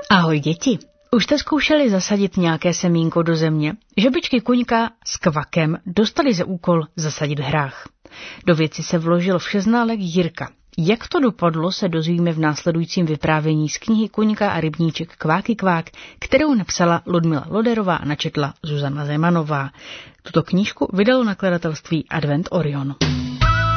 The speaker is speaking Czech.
Ahoj děti, už jste zkoušeli zasadit nějaké semínko do země? Žebičky Kuňka s Kvakem dostali za úkol zasadit hrách. Do věci se vložil všeználek Jirka. Jak to dopadlo, se dozvíme v následujícím vyprávění z knihy Kuňka a rybníček Kváky kvák, kterou napsala Ludmila Loderová a načetla Zuzana Zemanová. Tuto knížku vydalo nakladatelství Advent Orion.